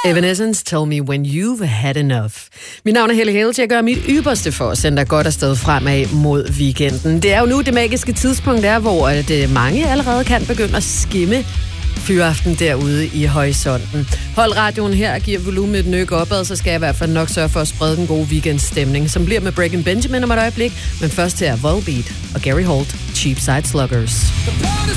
Evanescence, Tell Me When You've Had Enough. Mit navn er Helle Hale, jeg gør mit ypperste for at sende dig godt afsted fremad mod weekenden. Det er jo nu det magiske tidspunkt, der, hvor mange allerede kan begynde at skimme fyraften derude i horisonten. Hold radioen her og giver volumen et nøk opad, så skal jeg i hvert fald nok sørge for at sprede den gode weekendstemning, som bliver med Breaking Benjamin om et øjeblik. Men først til er Volbeat og Gary Holt, Cheapside Sluggers.